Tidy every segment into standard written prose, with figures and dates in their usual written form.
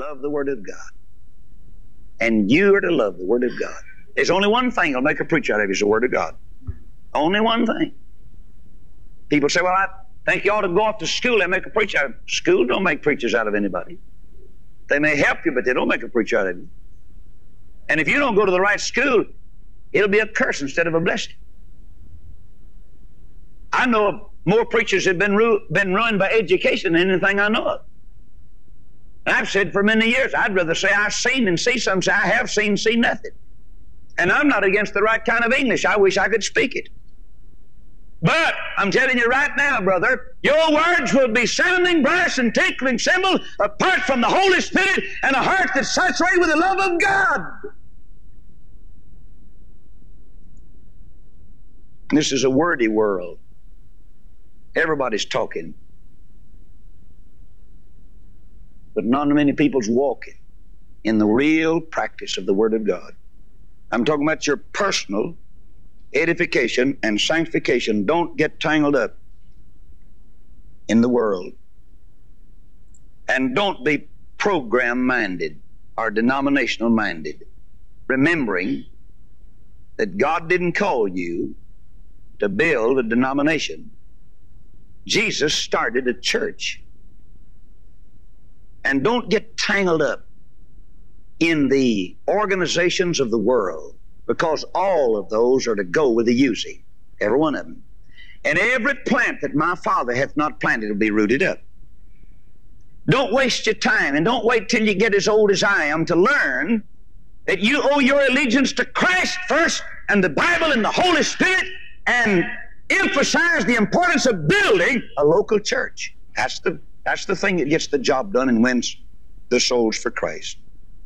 love the Word of God. And you are to love the Word of God. There's only one thing that'll make a preacher out of you, is the Word of God. Only one thing. People say, well, I think you ought to go off to school and make a preacher out of you. School don't make preachers out of anybody. They may help you, but they don't make a preacher out of you. And if you don't go to the right school, it'll be a curse instead of a blessing. I know of more preachers that have been ruined by education than anything I know of. And I've said for many years, I'd rather say I've seen and see some say I have seen, see nothing. And I'm not against the right kind of English. I wish I could speak it. But I'm telling you right now, brother, your words will be sounding brass and tinkling cymbal apart from the Holy Spirit and a heart that's saturated with the love of God. This is a wordy world. Everybody's talking. But not many people's walking in the real practice of the Word of God. I'm talking about your personal edification and sanctification. Don't get tangled up in the world. And don't be program-minded or denominational-minded, remembering that God didn't call you to build a denomination. Jesus started a church. And don't get tangled up in the organizations of the world, because all of those are to go with the using, every one of them. And every plant that my Father hath not planted will be rooted up. Don't waste your time, and don't wait till you get as old as I am to learn that you owe your allegiance to Christ first, and the Bible and the Holy Spirit, and emphasize the importance of building a local church. That's the thing that gets the job done and wins the souls for Christ.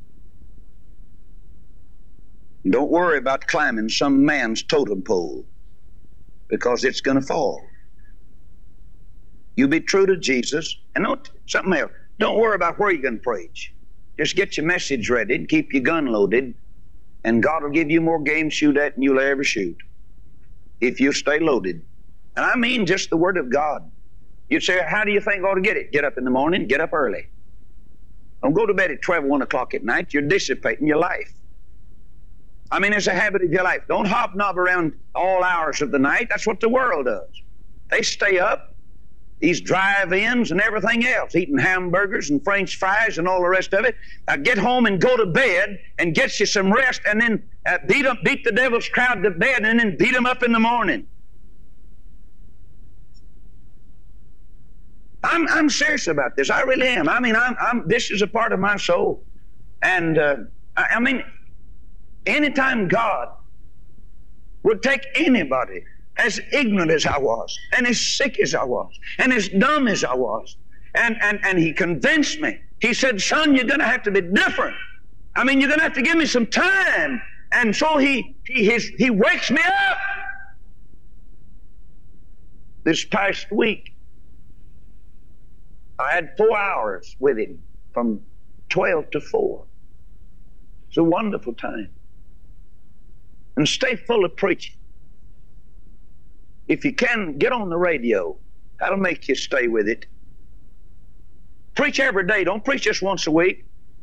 Don't worry about climbing some man's totem pole, because it's going to fall. You be true to Jesus, and something else. Don't worry about where you're going to preach. Just get your message ready and keep your gun loaded, and God will give you more game to shoot at than you'll ever shoot if you stay loaded. And I mean just the Word of God. You'd say, how do you think I ought to get it? Get up in the morning, get up early. Don't go to bed at 12, 1 o'clock at night. You're dissipating your life. I mean, it's a habit of your life. Don't hobnob around all hours of the night. That's what the world does. They stay up, these drive-ins and everything else, eating hamburgers and French fries and all the rest of it. Now get home and go to bed and get you some rest, and then beat the devil's crowd to bed, and then beat them up in the morning. I'm serious about this. I really am. I mean, this is a part of my soul. And I mean, anytime God would take anybody as ignorant as I was, and as sick as I was, and as dumb as I was, and He convinced me. He said, son, you're going to have to be different. I mean, you're going to have to give me some time. And so He wakes me up. This past week, I had 4 hours with Him from 12 to 4. It's a wonderful time. And stay full of preaching. If you can, get on the radio. That'll make you stay with it. Preach every day. Don't preach just once a week.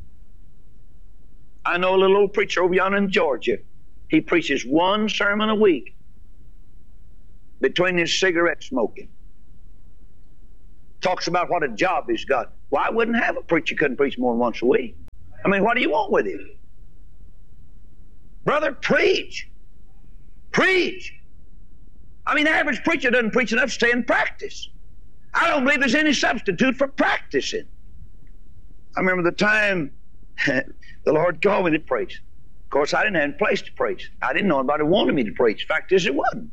I know a little old preacher over yonder in Georgia. He preaches one sermon a week between his cigarette smoking. Talks about what a job he's got. Well, I wouldn't have a preacher couldn't preach more than once a week. I mean, what do you want with him? Brother, preach. Preach. I mean, the average preacher doesn't preach enough to stay in practice. I don't believe there's any substitute for practicing. I remember the time the Lord called me to preach. Of course, I didn't have a place to preach. I didn't know anybody wanted me to preach. Fact is, it wasn't.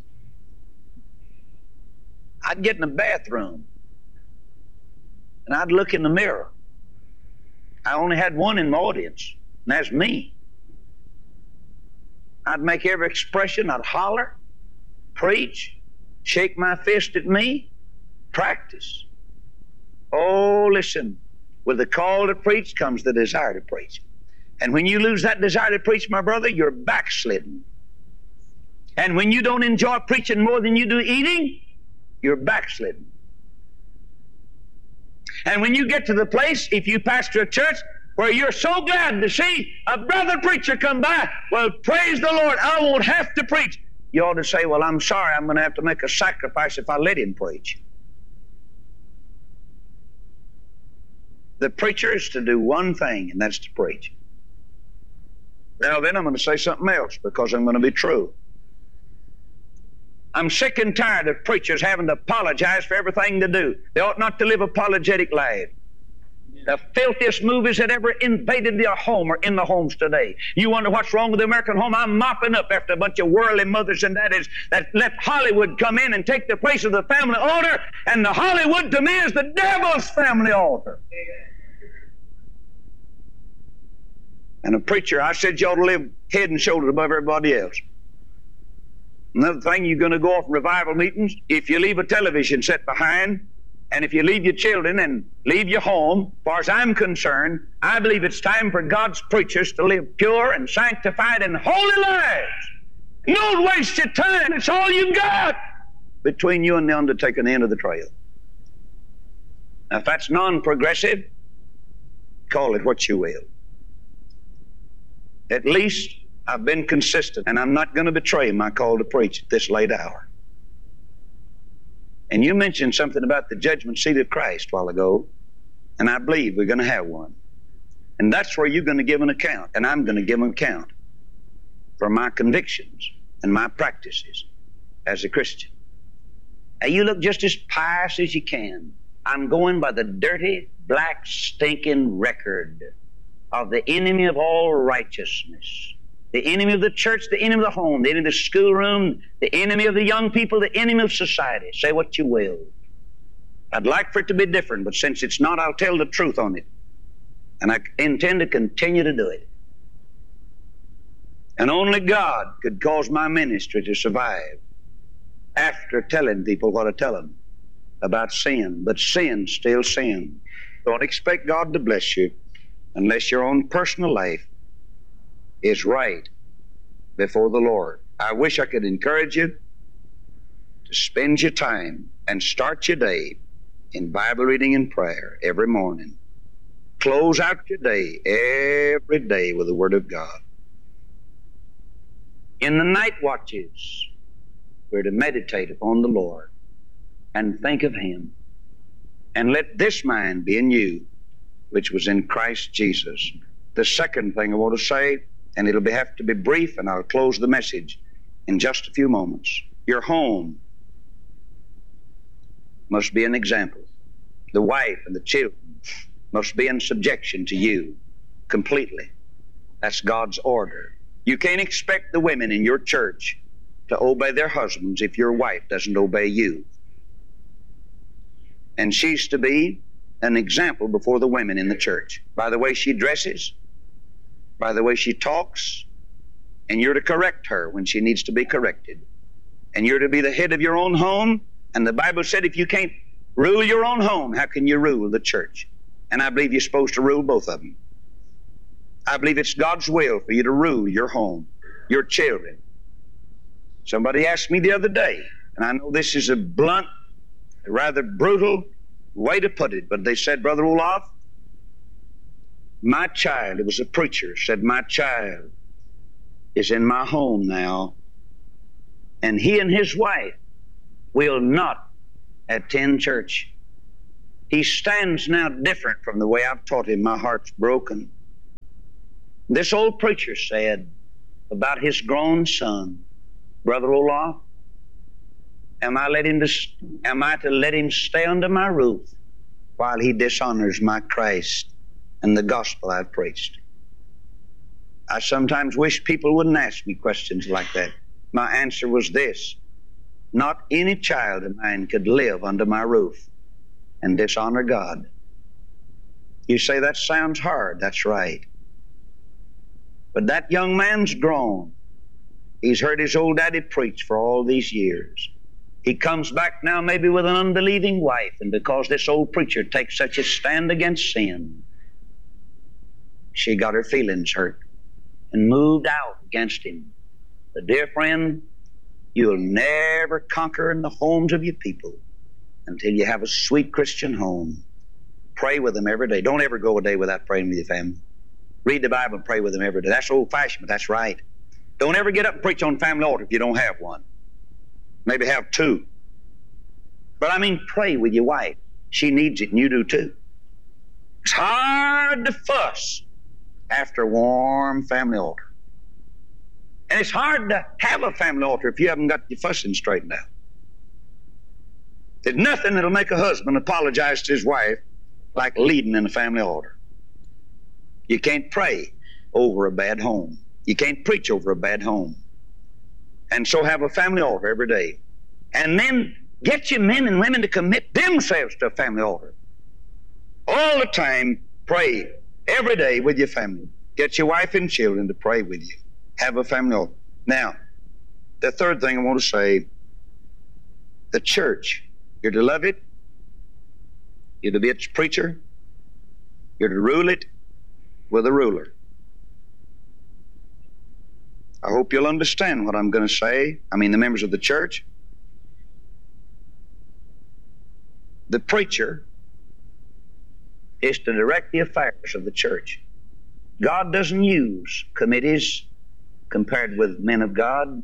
I'd get in the bathroom, and I'd look in the mirror. I only had one in the audience, and that's me. I'd make every expression. I'd holler, preach, shake my fist at me, practice. Oh, listen, with the call to preach comes the desire to preach. And when you lose that desire to preach, my brother, you're backslidden. And when you don't enjoy preaching more than you do eating, you're backslidden. And when you get to the place, if you pastor a church, where you're so glad to see a brother preacher come by. Well, praise the Lord, I won't have to preach. You ought to say, well, I'm sorry, I'm going to have to make a sacrifice if I let him preach. The preacher is to do one thing, and that's to preach. Now then, I'm going to say something else because I'm going to be true. I'm sick and tired of preachers having to apologize for everything they do. They ought not to live apologetic lives. The filthiest movies that ever invaded your home are in the homes today. You wonder what's wrong with the American home? I'm mopping up after a bunch of worldly mothers and daddies that let Hollywood come in and take the place of the family altar, and the Hollywood to me is the devil's family altar. And a preacher, I said you ought to live head and shoulders above everybody else. Another thing, you're going to go off revival meetings. If you leave a television set behind, and if you leave your children and leave your home, as far as I'm concerned, I believe it's time for God's preachers to live pure and sanctified and holy lives. Don't waste your time. It's all you've got between you and the undertaker and the end of the trail. Now, if that's non-progressive, call it what you will. At least I've been consistent, and I'm not going to betray my call to preach at this late hour. And you mentioned something about the judgment seat of Christ a while ago, and I believe we're going to have one. And that's where you're going to give an account, and I'm going to give an account for my convictions and my practices as a Christian. Now, you look just as pious as you can. I'm going by the dirty, black, stinking record of the enemy of all righteousness. The enemy of the church, the enemy of the home, the enemy of the schoolroom, the enemy of the young people, the enemy of society. Say what you will. I'd like for it to be different, but since it's not, I'll tell the truth on it. And I intend to continue to do it. And only God could cause my ministry to survive after telling people what I tell them about sin. But sin, still sin. Don't expect God to bless you unless your own personal life is right before the Lord. I wish I could encourage you to spend your time and start your day in Bible reading and prayer every morning. Close out your day every day with the Word of God. In the night watches, we're to meditate upon the Lord and think of Him. And let this mind be in you, which was in Christ Jesus. The second thing I want to say, and it'll have to be brief, and I'll close the message in just a few moments. Your home must be an example. The wife and the children must be in subjection to you completely. That's God's order. You can't expect the women in your church to obey their husbands if your wife doesn't obey you. And she's to be an example before the women in the church by the way she dresses, by the way she talks, and you're to correct her when she needs to be corrected. And you're to be the head of your own home, and the Bible said if you can't rule your own home, how can you rule the church? And I believe you're supposed to rule both of them. I believe it's God's will for you to rule your home, your children. Somebody asked me the other day, and I know this is a blunt, a rather brutal way to put it, but they said, Brother Olaf, my child, it was a preacher, said, my child is in my home now, and he and his wife will not attend church. He stands now different from the way I've taught him. My heart's broken. This old preacher said about his grown son, Brother Olaf, am I to let him stay under my roof while he dishonors my Christ and the gospel I've preached? I sometimes wish people wouldn't ask me questions like that. My answer was this: not any child of mine could live under my roof and dishonor God. You say that sounds hard. That's right. But that young man's grown. He's heard his old daddy preach for all these years. He comes back now maybe with an unbelieving wife, and because this old preacher takes such a stand against sin, she got her feelings hurt and moved out against him. But dear friend, you'll never conquer in the homes of your people until you have a sweet Christian home. Pray with them every day. Don't ever go a day without praying with your family. Read the Bible and pray with them every day. That's old-fashioned, but that's right. Don't ever get up and preach on family altar if you don't have one. Maybe have two. But I mean, pray with your wife. She needs it, and you do too. It's hard to fuss after a warm family altar. And it's hard to have a family altar if you haven't got your fussing straightened out. There's nothing that'll make a husband apologize to his wife like leading in a family altar. You can't pray over a bad home. You can't preach over a bad home. And so have a family altar every day. And then get your men and women to commit themselves to a family altar. All the time, pray every day with your family. Get your wife and children to pray with you. Have a family altar. Now, the third thing I want to say, the church, you're to love it. You're to be its preacher. You're to rule it with a ruler. I hope you'll understand what I'm going to say. I mean, the members of the church. The preacher is to direct the affairs of the church. God doesn't use committees compared with men of God.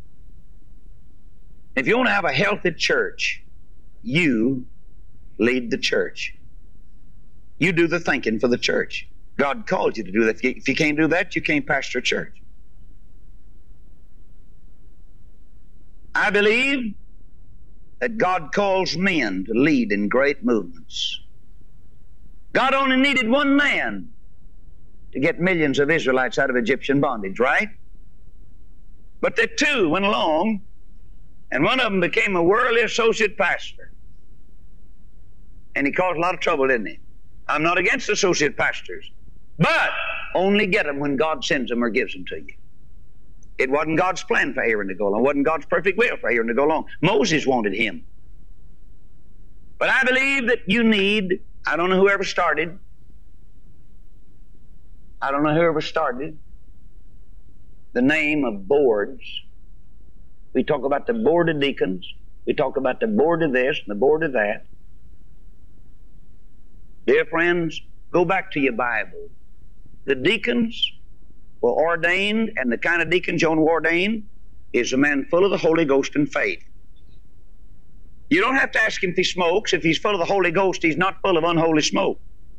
If you want to have a healthy church, you lead the church. You do the thinking for the church. God called you to do that. If you can't do that, you can't pastor a church. I believe that God calls men to lead in great movements. God only needed one man to get millions of Israelites out of Egyptian bondage, right? But the two went along, and one of them became a worldly associate pastor. And he caused a lot of trouble, didn't he? I'm not against associate pastors, but only get them when God sends them or gives them to you. It wasn't God's plan for Aaron to go along. It wasn't God's perfect will for Aaron to go along. Moses wanted him. But I believe that you need, I don't know whoever started the name of boards. We talk about the board of deacons. We talk about the board of this and the board of that. Dear friends, go back to your Bible. The deacons were ordained, and the kind of deacons you want to ordain is a man full of the Holy Ghost and faith. You don't have to ask him if he smokes. If he's full of the Holy Ghost, he's not full of unholy smoke.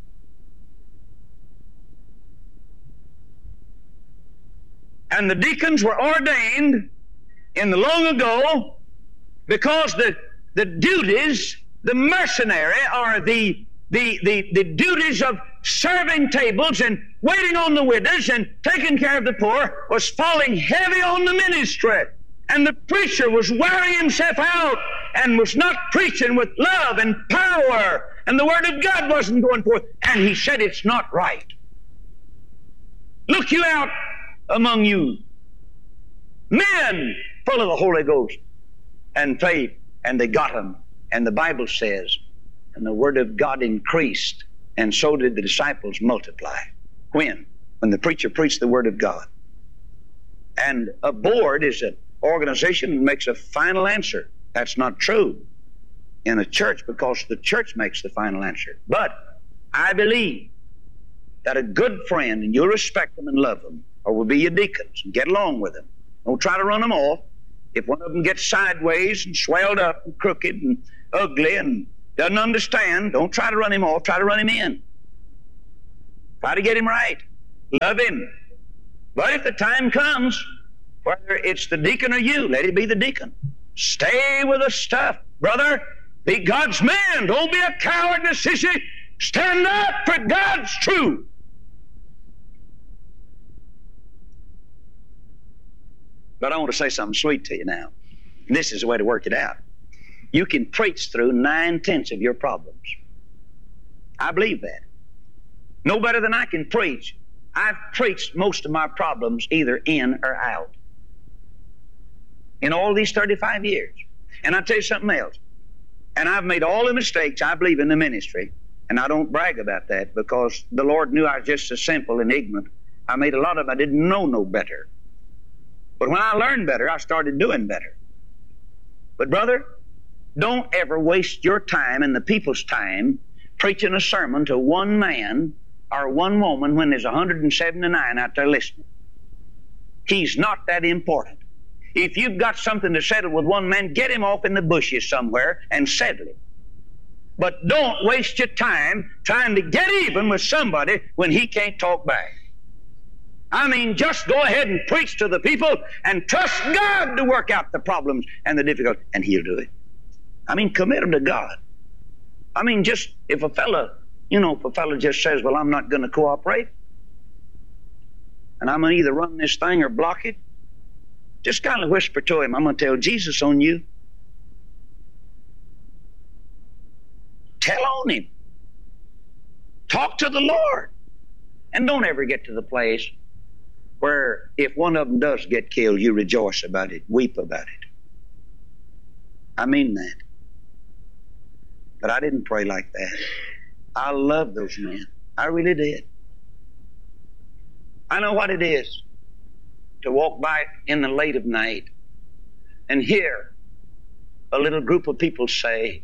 And the deacons were ordained in the long ago because the duties, the mercenary, or the duties of serving tables and waiting on the widows and taking care of the poor was falling heavy on the ministry. And the preacher was wearing himself out and was not preaching with love and power, and the Word of God wasn't going forth. And he said, it's not right. Look you out among you, men full of the Holy Ghost and faith, and they got him. And the Bible says, and the Word of God increased, and so did the disciples multiply. When? When the preacher preached the Word of God. And a board is an organization that makes a final answer. That's not true in a church, because the church makes the final answer. But I believe that a good friend, and you'll respect them and love them, or will be your deacons and get along with them. Don't try to run them off. If one of them gets sideways and swelled up and crooked and ugly and doesn't understand, don't try to run him off. Try to run him in. Try to get him right. Love him. But if the time comes, whether it's the deacon or you, let it be the deacon. Stay with the stuff, brother. Be God's man. Don't be a coward and a sissy. Stand up for God's truth. But I want to say something sweet to you now. This is the way to work it out. You can preach through 9/10 of your problems. I believe that. No better than I can preach. I've preached most of my problems either in or out in all these 35 years. And I'll tell you something else. And I've made all the mistakes, I believe, in the ministry. And I don't brag about that, because the Lord knew I was just so simple and ignorant. I made a lot of them. I didn't know no better. But when I learned better, I started doing better. But brother, don't ever waste your time and the people's time preaching a sermon to one man or one woman when there's 179 out there listening. He's not that important. If you've got something to settle with one man, get him off in the bushes somewhere and settle it. But don't waste your time trying to get even with somebody when he can't talk back. I mean, just go ahead and preach to the people and trust God to work out the problems and the difficulties, and He'll do it. I mean, commit them to God. I mean, just if a fellow just says, well, I'm not going to cooperate, and I'm going to either run this thing or block it, just kind of whisper to him, I'm going to tell Jesus on you. Tell on him. Talk to the Lord. And don't ever get to the place where if one of them does get killed, you rejoice about it, weep about it. I mean that. But I didn't pray like that. I love those men. I really did. I know what it is to walk by in the late of night and hear a little group of people say,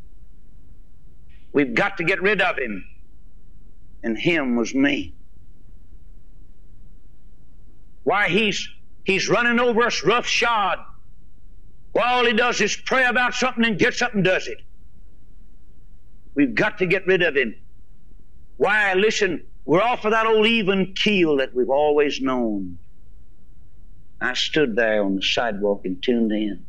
we've got to get rid of him. And him was me. Why, he's running over us roughshod. Well, all he does is pray about something and gets up and does it. We've got to get rid of him. Why, listen, we're off of that old even keel that we've always known. I stood there on the sidewalk and tuned in.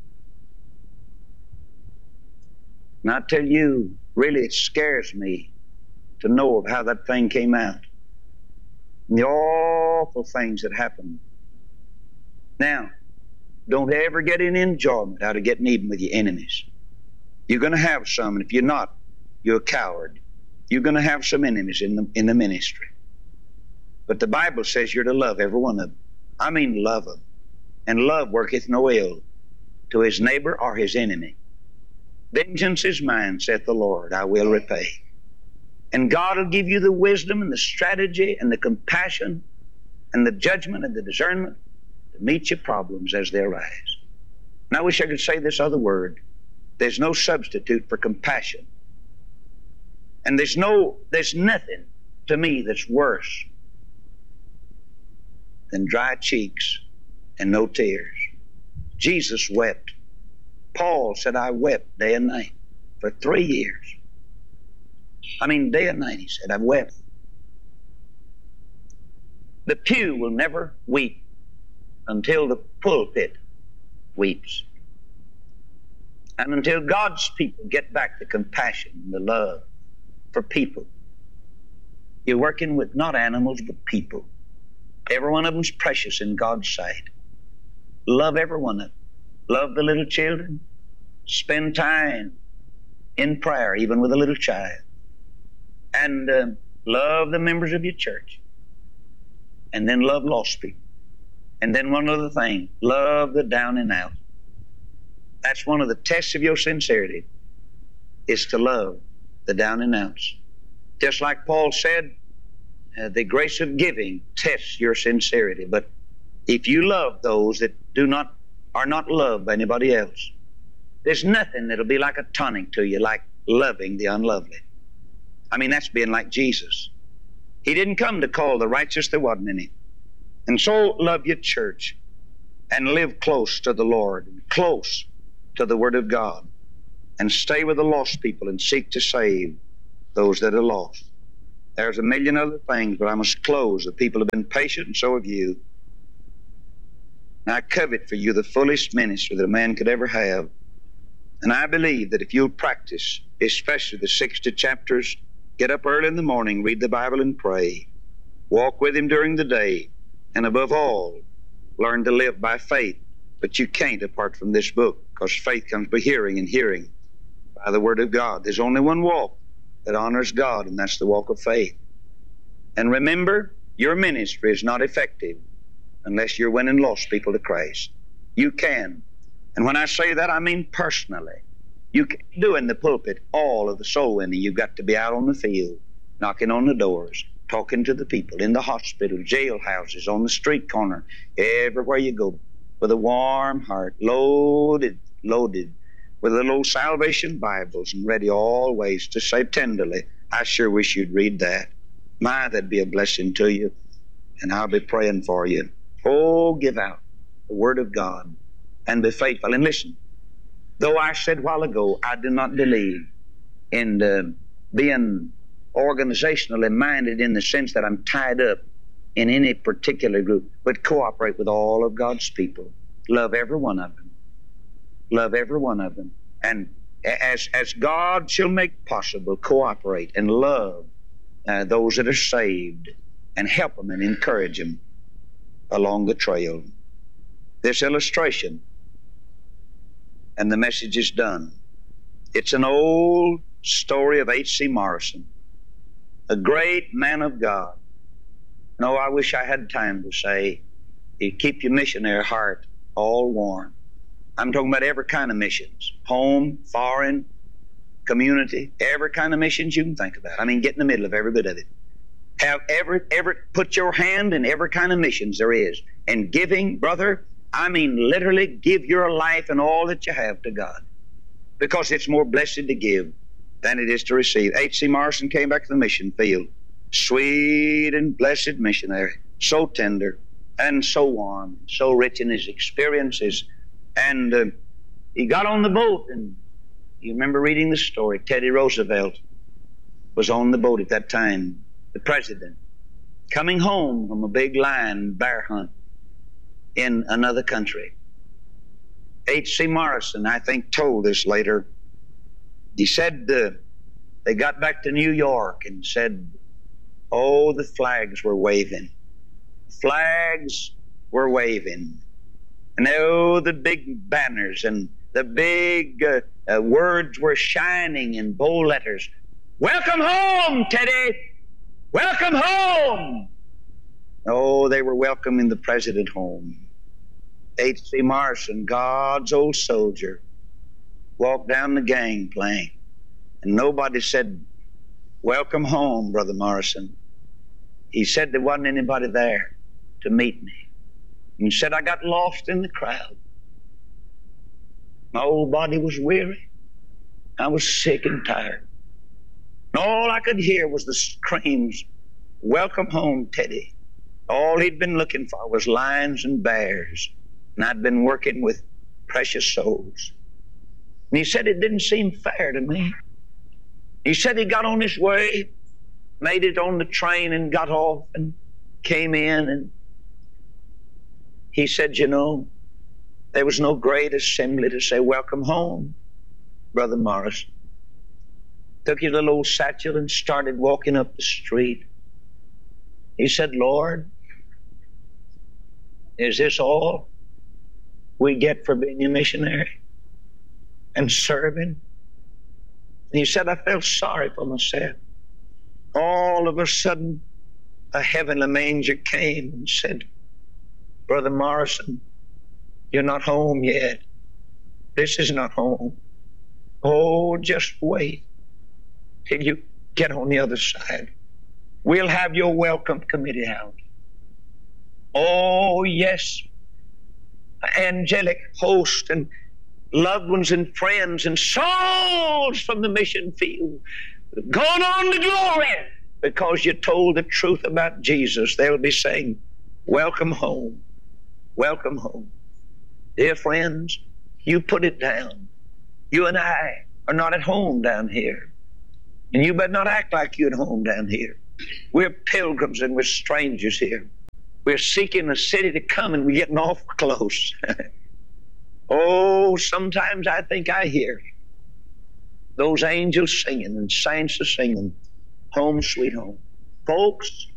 And I tell you, really it scares me to know of how that thing came out. And the awful things that happened. Now, don't ever get any enjoyment out of getting even with your enemies. You're going to have some, and if you're not, you're a coward. You're going to have some enemies in the ministry. But the Bible says you're to love every one of them. I mean love them. And love worketh no ill to his neighbor or his enemy. Vengeance is mine, saith the Lord, I will repay. And God will give you the wisdom and the strategy and the compassion and the judgment and the discernment to meet your problems as they arise. And I wish I could say this other word. There's no substitute for compassion. And there's nothing to me that's worse than dry cheeks and no tears. Jesus wept. Paul said, I wept day and night for 3 years. I mean, day and night, he said, I've wept. The pew will never weep until the pulpit weeps. And until God's people get back the compassion and the love for people. You're working with not animals, but people. Every one of them's precious in God's sight. Love every one of them. Love the little children. Spend time in prayer, even with a little child. And love the members of your church. And then love lost people. And then one other thing, love the down and out. That's one of the tests of your sincerity, is to love the down and outs. Just like Paul said, the grace of giving tests your sincerity. But if you love those that are not loved by anybody else, there's nothing that'll be like a tonic to you like loving the unlovely. I mean, that's being like Jesus. He didn't come to call the righteous, there wasn't any. And so love your church and live close to the Lord, and close to the Word of God, and stay with the lost people and seek to save those that are lost. There's a million other things, but I must close. The people have been patient, and so have you. And I covet for you the fullest ministry that a man could ever have. And I believe that if you'll practice, especially the 60 chapters, get up early in the morning, read the Bible and pray, walk with Him during the day, and above all, learn to live by faith. But you can't apart from this book, because faith comes by hearing, and hearing by the Word of God. There's only one walk that honors God, and that's the walk of faith. And remember, your ministry is not effective unless you're winning lost people to Christ. You can. And when I say that, I mean personally. You can do in the pulpit all of the soul winning. You've got to be out on the field, knocking on the doors, talking to the people, in the hospital, jailhouses, on the street corner, everywhere you go, with a warm heart, loaded with little old salvation Bibles, and ready always to say tenderly, I sure wish you'd read that. My, that'd be a blessing to you. And I'll be praying for you. Oh, give out the Word of God and be faithful. And listen, though I said a while ago I do not believe in being organizationally minded in the sense that I'm tied up in any particular group, but cooperate with all of God's people. Love every one of them. Love every one of them. And as God shall make possible, cooperate and love those that are saved and help them and encourage them along the trail. This illustration, and the message is done. It's an old story of H.C. Morrison, a great man of God. No, I wish I had time to say, you keep your missionary heart all warm. I'm talking about every kind of missions, home, foreign, community, every kind of missions you can think about. I mean, get in the middle of every bit of it. Have put your hand in every kind of missions there is. And giving, brother, I mean literally give your life and all that you have to God. Because it's more blessed to give than it is to receive. H.C. Morrison came back to the mission field. Sweet and blessed missionary. So tender and so warm, so rich in his experiences. And he got on the boat, and you remember reading the story. Teddy Roosevelt was on the boat at that time, the president, coming home from a big lion bear hunt in another country. H.C. Morrison, I think, told this later. He said they got back to New York and said, oh, the flags were waving. Flags were waving. And oh, the big banners and the big words were shining in bold letters. Welcome home, Teddy! Welcome home! Oh, they were welcoming the president home. H.C. Morrison, God's old soldier, walked down the gangplank, and nobody said, welcome home, Brother Morrison. He said there wasn't anybody there to meet me. He said, I got lost in the crowd. My old body was weary. I was sick and tired. And all I could hear was the screams, welcome home, Teddy. All he'd been looking for was lions and bears. And I'd been working with precious souls. And he said it didn't seem fair to me. He said he got on his way, made it on the train and got off and came in, and he said, you know, there was no great assembly to say, welcome home, Brother Morris. Took his little old satchel and started walking up the street. He said, Lord, is this all we get for being a missionary and serving? And he said, I felt sorry for myself. All of a sudden, a heavenly manger came and said, Brother Morrison, you're not home yet. This is not home. Oh, just wait till you get on the other side. We'll have your welcome committee out. Oh, yes. Angelic host and loved ones and friends and souls from the mission field gone on to glory because you told the truth about Jesus. They'll be saying, welcome home. Welcome home. Dear friends, you put it down. You and I are not at home down here. And you better not act like you're at home down here. We're pilgrims and we're strangers here. We're seeking a city to come and we're getting awful close. Oh, sometimes I think I hear those angels singing and saints are singing, home sweet home. Folks,